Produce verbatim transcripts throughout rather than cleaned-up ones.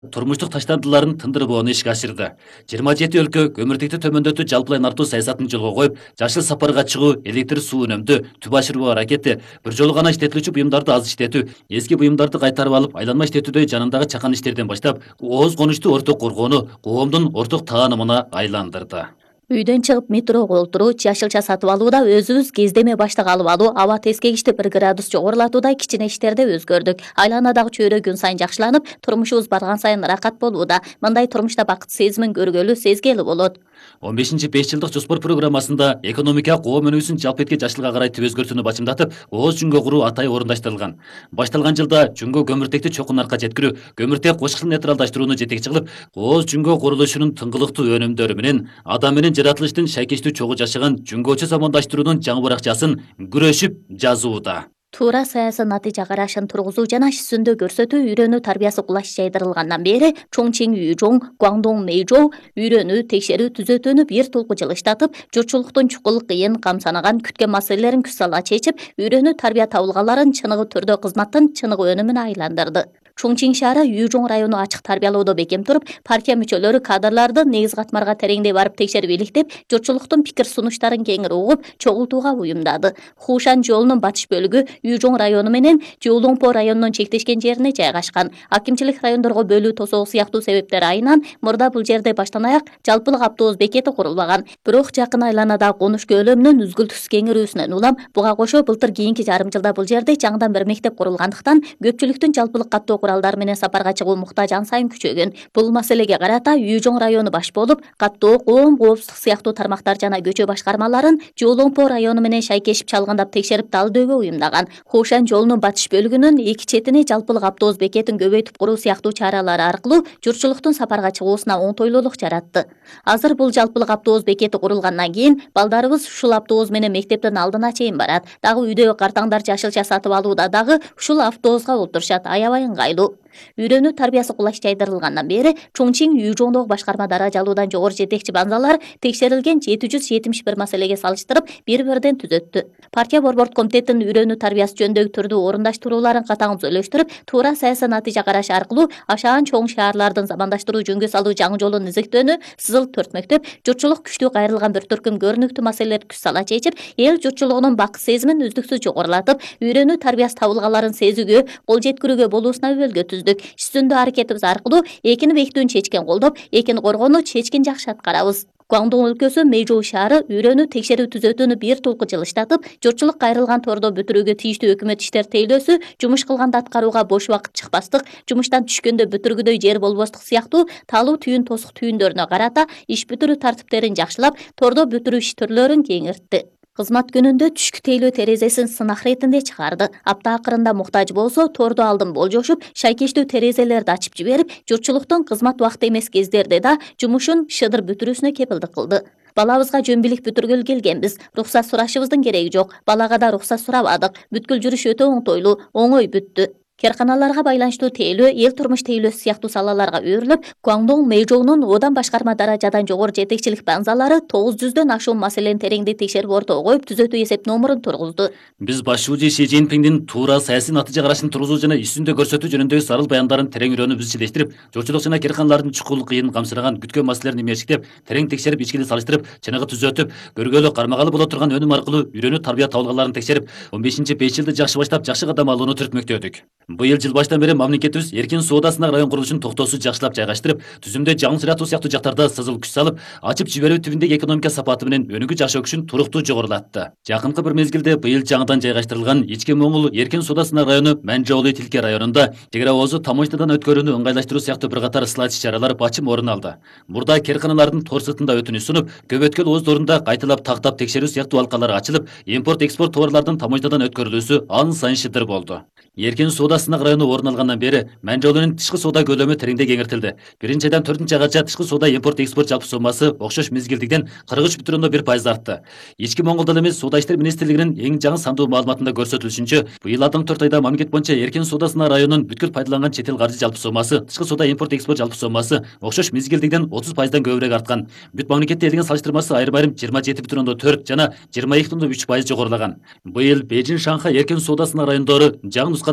турмуштук таштандыларын тындырбоону ишке ашырды. жыйырма жети өлкө көмүртекти төмөндөтүү жалпылай нартуу саясатын жолго коюп, жашыл сапарга чыгуу, электр суу үнөмдү, түп ашыруу аракети, бир жолу гана иштетилүүчү буюмдарды аз иштетүү, эски буюмдарды кайтарып алып, айланма иштетүүдө жанындагы чакан иштерден баштап, ооз конушту орток коргоону коомдун орток таанымына айландырды. Үйдөн чыгып метрого олтуруу, жашылча сатып алууда өзүбүз кездеме баштык алып алуу, аба тескегичти бир градус жогорулатуудай кичине иштерде өзгөрдүк. Айланадагы чөйрө күн сайын жакшыланып, турмушубуз барган сайын ракат болууда. Мындай турмушта бакыт сезимин көргөлү, сезгелі болот. он бешинчи беш жылдык жоспор программасында экономика коом өнүүсүн жалпы этке жашылга карай түп өзгөртүүнү бачымдатып, ооз жүнгө куруу атай орундаштырылган. Башталган жылда жүнгө көмүртекти чокун арка жеткирүү, көмүртек кошкул нейтралдаштырууну жетекчи кылып, ооз жүнгө курулушунун тыңгылыктуу өнүмдөрү менен адам менен жаратылыштын шайкештүү чогуу жашаган жүнгөчө замандаштыруунун жаңы баракчасын күрөшүп жазууда. Туура саясий натыйжа карашын тургузуу жана иш жүзүндө көрсөтүү үйрөнүү тарбиясы кулаш жайдырылгандан бери Чоңчиң Үйжоң, Гуаңдоң Мэйжоу үйрөнүү, текшерүү, түзөтүүнү бир толку жыл иштатып, журтчулуктун чукул кыйын, камсанаган, күткөн маселелерин күз сала чечип, үйрөнүү тарбия табылгаларын чыныгы түрдө кызматтын чыныгы өнүмүнө айландырды. Чоңчиң шаары Үйжоң району ачык тарбиялоодо бекем туруп, партия мүчөлөрү кадрларды негиз катмарга тереңдей барып текшерип иликтеп, журтчулуктун пикир сунуштарын кеңири угуп, чогултууга уюмдады. Хушан жолунун батыш бөлүгү Үйжоң району менен Жуулоңпо районунун чектешкен жерине жайгашкан. Акимчилик райондорго бөлүү тосоогу сыяктуу себептер айынан мурда бул жерде баштан аяк жалпылык автобус бекети курулбаган. Бирок жакын айланадагы Конуш көлөмүнүн үзгүлтүксүз кеңирүүсүнөн улам буга кошо былтыр кийинки жарым жылда бул жерде жаңыдан бир мектеп курулгандыктан көпчүлүктүн жалпылык каттоо куралдары менен сапарга чыгуу муктаж ан сайын күчөгөн. Бул маселеге карата Үйжоң району баш болуп, каттоо, коом коопсуздук сыяктуу тармактар жана көчө башкармаларын Жуулоңпо району менен шайкешип чалгындап текшерип талдоого уюмдаган. Хушан жолунун батыш бөлүгүнүн эки четине жалпылык автобус бекетин көбөйтүп куруу сыяктуу чаралары аркылуу журтчулуктун сапарга чыгуусуна оңтойлуулук жаратты. Азыр бул жалпылык автобус бекети курулгандан кийин балдарыбыз ушул автобус менен мектептин алдына чейин барат. Дагы үйдөгү картаңдар жашылча сатып алууда дагы ушул автобуска отурушат, аябай ыңгайлуу. Үйрөнүү тарбиясы кулаш жайдырылгандан бери Чоңчиң Үйжоңдогу башкарма даражалуудан жогору жетекчи банзалар текшерилген жети жүз жетимиш бир маселеге салыштырып бири-бирден түзөттү. Партия борбордук комитеттин үйрөнүү тарбиясы жөнүндөгү түрдүү орундаштырууларын катаң түзөлөштүрүп, туура саясий натыйжа караш аркылуу ашаан чоң шаарлардын замандаштыруу жөнгө салуу жаңы жолун изиктөөнү сызыл төрт мектеп, журтчулук күчтүү кайрылган бир төркүм көрүнүктүү маселелерди күз сала чечип, эл журтчулугунун бакыт сезимин үздүксүз жогорулатып, үйрөнүү тарбиясы табылгаларын сезүүгө, кол жеткирүүгө болуусуна өбөлгө түздүк. Иш жүзүндө аракетибиз аркылуу экини бекитүүнү чечкен колдоп, экини коргоону чечкин жакшы аткарабыз. Гуаңдоң өлкөсү Мэйжоу шаары үйрөнүү текшерүү түзөтүүнү бир толку жыл иштатып, журтчулук кайрылган тордо бүтүрүүгө тийиштүү өкмөт иштер тейлөөсү, жумуш кылганда аткарууга бош убакыт чыкпастык, жумуштан түшкөндө бүтүргүдөй жер болбостук сыяктуу таалуу түйүн тосук түйүндөрүнө карата иш бүтүрүү тартиптерин жакшылап, тордо бүтүрүү иш түрлөрүн кеңиртти. Кызмат күнүндө түшкү тейлөө терезесин сынак иретинде чыгарды. Апта акырында муктаж болсо, торду алдын болжошуп, шайкештүү терезелерди ачып жиберип, журтчулуктун кызмат убакыты эмес кездерде да жумушун шыдыр бүтүрүүсүнө кепилдик кылды. Балабызга жөн билик бүтүргөлү келгенбиз. Рухсат сурашыбыздын кереги жок. Балага да рухсат сурабадык. Бүткүл жүрүш өтө оңтойлуу, оңой бүттү. Керканаларга байланыштуу тейлөө, эл турмуш тейлөөсү сыяктуу салаларга өөрүлүп, Гуаңдоң Мэйжоунун одан башкарма даражадан жогору жетекчилик банзалары тогуз жүздөн ашуун маселени тереңдей текшерип ортого коюп, түзөтүү эсеп номурун тургузду. Биз башчы Ши Цзиньпиңдин туура саясий натыйжа карашын тургузуу жана иш жүзүндө көрсөтүү жөнүндөгү сарыл баяндарын терең үйрөнүп изчилештирип, журтчулук жана керканалардын чукул кыйын камсыраган күткөн маселелерин эмерчиктеп, терең текшерип, ичкиле салыштырып, чыныгы түзөтүп, көргөлү кармагалы боло турган өнүм аркылуу үйрөнүү тарбия табылгаларын текшерип, он бешинчи беш жылды жакшы баштап, жакшы кадам алууну түртмөктөдүк. Быйыл жыл баштан бери мамлекетибиз эркин соода сынак район курулушун токтоосуз жакшылап жайгаштырып, түзүмдө жаңы сыйратуу сыяктуу жактарда сызыл күч салып, ачып жиберүү түбүндөгү экономика сапаты менен өнүгүү жашоо күчүн туруктуу жогорулатты. Жакынкы бир мезгилде быйыл жаңыдан жайгаштырылган ички Моңгол эркин соода сынак району Манжоолу Тилке районунда чек ара оозу таможнядан өткөрүүнү ыңгайлаштыруу сыяктуу бир катар ысылат иш-чаралар бачым орун алды. Мурда керканалардын тор сыртында өтүнүш сунуп, көбөткөл ооздорунда кайталап тактап текшерүү сыяктуу алкалар ачылып, импорт-экспорт товарлардын таможнядан өткөрүлүүсү ан сайын шыдыр болду. Эркин соода сынак району орун алгандан бери Манжоолунун тышкы соода көлөмү тереңдей кеңиртилди. биринчи айдан төртүнчү айга тышкы соода импорт-экспорт жалпы сомасы окшош мезгилдигиден кырк үч бүтүн ондон бир пайыз артты. Ички Моңголдо эмес Соода иштер министрлигинин эң жаңы сандуу маалыматында көрсөтүлүшүнчө, быйыл алдыңкы төрт айда мамлекет боюнча эркин соода сынак районунун бүткүл пайдаланган чет эл каржы жалпы сомасы, тышкы соода импорт-экспорт жалпы сомасы окшош мезгилдигиден отуз пайыздан көбүрөөк арткан. Бүт мамлекетте элген салыштырмасы айрым-айрым жыйырма жети бүтүн ондон төрт жана жыйырма эки бүтүн ондон үч пайыз жогорулаган. Быйыл Бейжин, Шанхай эркин соода сынак райондору жаңы нускадагы сандуу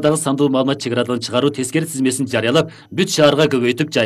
маалымат чыгаратын чыгаруу тескери тизмесин жарыялап бүт шаарга көбөйтүп